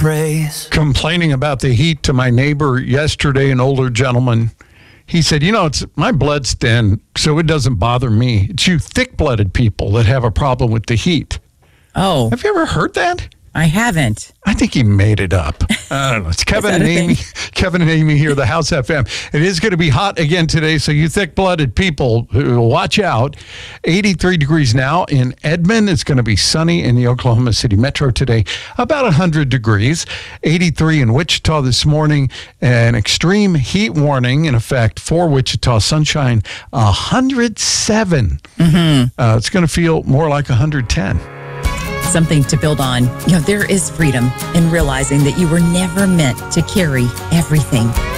praise. Complaining about the heat to my neighbor yesterday, an older gentleman. He said, it's my blood's thin, so it doesn't bother me. It's you thick-blooded people that have a problem with the heat. Oh. Have you ever heard that? I haven't. I think he made it up. I don't know. It's Kevin and Amy. Kevin and Amy here, the House FM. It is going to be hot again today, so you thick-blooded people, watch out. 83 degrees now in Edmond. It's going to be sunny in the Oklahoma City metro today, about 100 degrees. 83 in Wichita this morning. An extreme heat warning in effect for Wichita. Sunshine, 107. It's going to feel more like 110. Something to build on. There is freedom in realizing that you were never meant to carry everything.